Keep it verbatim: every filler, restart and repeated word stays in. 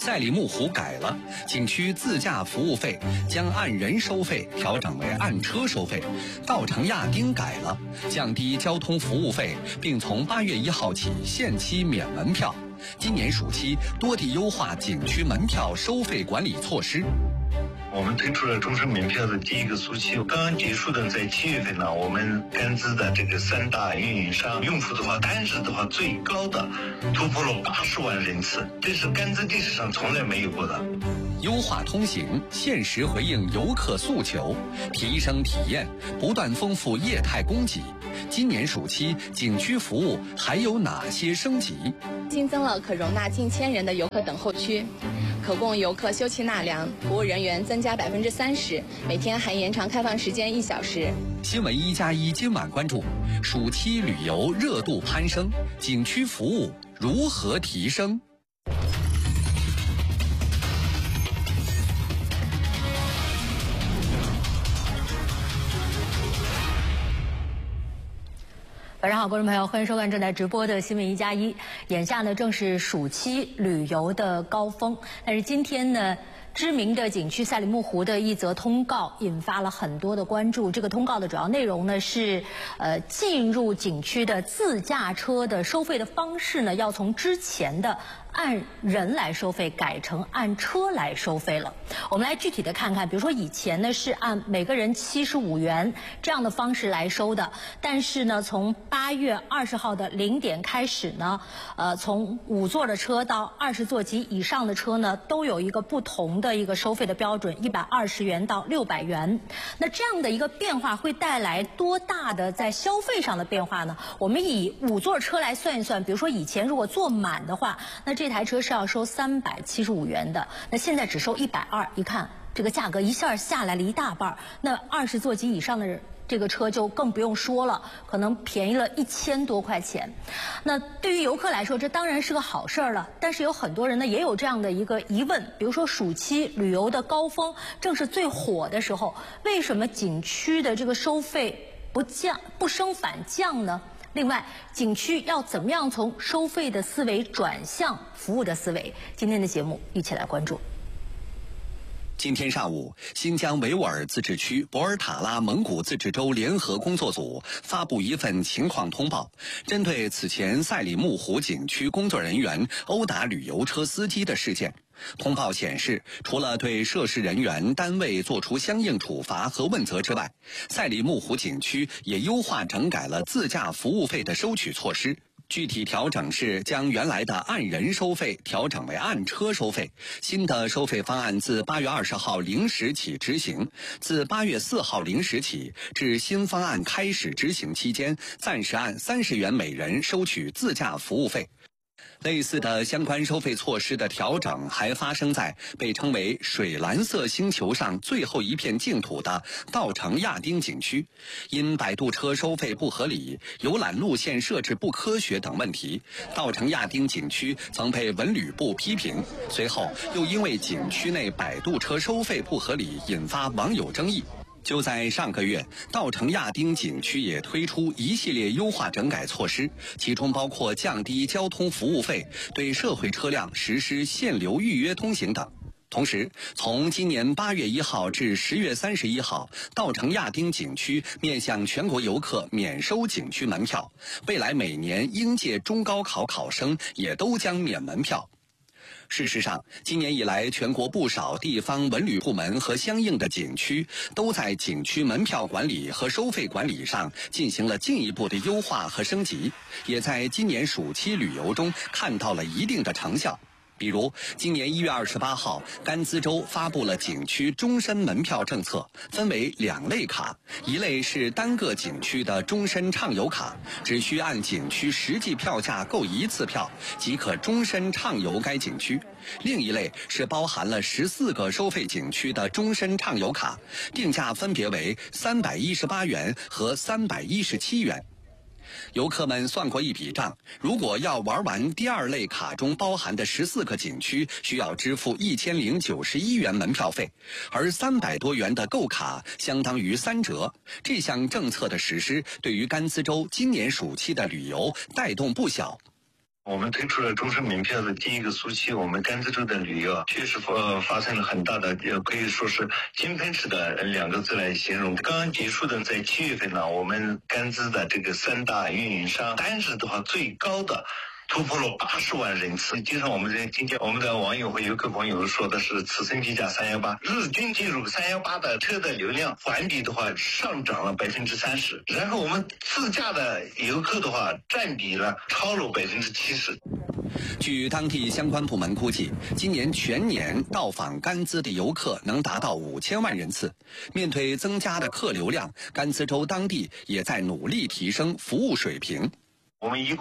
赛里木湖改了，景区自驾服务费将按人收费调整为按车收费；稻城亚丁改了，降低交通服务费，并从八月一号起限期免门票。今年暑期多地优化景区门票收费管理措施。 我们推出了终身门票的第一个苏期，刚刚结束的，在七月份呢，我们甘孜的这个三大运营商用户的话，单日的话最高的突破了八十万人次，这是甘孜历史上从来没有过的。 优化通行，限时回应游客诉求，提升体验，不断丰富业态供给。今年暑期景区服务还有哪些升级？ 新增了可容纳近千人的游客等候区，可供游客休憩纳凉，服务人员增加百分之三十，每天还延长开放时间一小时。 新闻一加一今晚关注：暑期旅游热度攀升，景区服务如何提升？ 晚上好，观众朋友，欢迎收看正在直播的新闻一加一。眼下呢，正是暑期旅游的高峰，但是今天呢，知名的景区赛里木湖的一则通告引发了很多的关注。这个通告的主要内容呢是，呃，进入景区的自驾车的收费的方式呢，要从之前的按人来收费改成按车来收费了。我们来具体的看看，比如说以前呢是按每个人七十五元这样的方式来收的，但是呢从八月二十号的零点开始呢，呃，从五座的车到二十座及以上的车呢，都有一个不同的一个收费的标准，一百二十元到六百元。那这样的一个变化会带来多大的在消费上的变化呢？我们以五座车来算一算，比如说以前如果坐满的话，那这台车是要收三百七十五元的，那现在只收一百二，一看这个价格一下下来了一大半。那二十座及以上的人，这个车就更不用说了，可能便宜了一千多块钱。那对于游客来说，这当然是个好事儿了。但是有很多人呢，也有这样的一个疑问，比如说暑期旅游的高峰，正是最火的时候，为什么景区的这个收费不降、不升反降呢？另外，景区要怎么样从收费的思维转向服务的思维？今天的节目一起来关注。 今天上午，新疆维吾尔自治区博尔塔拉蒙古自治州联合工作组发布一份情况通报，针对此前赛里木湖景区工作人员殴打旅游车司机的事件。通报显示，除了对涉事人员单位作出相应处罚和问责之外，赛里木湖景区也优化整改了自驾服务费的收取措施。具体调整是将原来的按人收费调整为按车收费。新的收费方案自八月二十号零时起执行，自八月四号零时起至新方案开始执行期间，暂时按三十元每人收取自驾服务费。类似的相关收费措施的调整还发生在被称为水蓝色星球上最后一片净土的稻城亚丁景区。因摆渡车收费不合理、游览路线设置不科学等问题，稻城亚丁景区曾被文旅部批评，随后又因为景区内摆渡车收费不合理引发网友争议。就在上个月，稻城亚丁景区也推出一系列优化整改措施，其中包括降低交通服务费、对社会车辆实施限流预约通行等。同时，从今年八月一号至十月三十一号，稻城亚丁景区面向全国游客免收景区门票，未来每年应届中高考考生也都将免门票。事实上，今年以来，全国不少地方文旅部门和相应的景区都在景区门票管理和收费管理上进行了进一步的优化和升级，也在今年暑期旅游中看到了一定的成效。比如，今年一月二十八号，甘孜州发布了景区终身门票政策，分为两类卡，一类是单个景区的终身畅游卡，只需按景区实际票价购一次票，即可终身畅游该景区；另一类是包含了十四个收费景区的终身畅游卡，定价分别为三百一十八元和三百一十七元。游客们算过一笔账，如果要玩完第二类卡中包含的十四个景区，需要支付一千零九十一元门票费，而三百多元的购卡相当于三折。这项政策的实施，对于甘孜州今年暑期的旅游带动不小。 我们推出了终身门票的第一个苏期，我们甘孜州的旅游确实呃发生了很大的，可以说是金喷式的两个字来形容。刚刚结束的在七月份呢，我们甘孜的这个三大运营商单日的话最高的突破了八十万人次。经常我们在今天我们的网友和游客朋友说的是此生必驾三一八，日均进入三一八的车的流量环比的话上涨了百分之三十，然后我们自驾的游客的话占比呢超了百分之七十。 据当地相关部门估计，今年全年到访甘孜的游客能达到五千万人次。面对增加的客流量，甘孜州当地也在努力提升服务水平。 我们一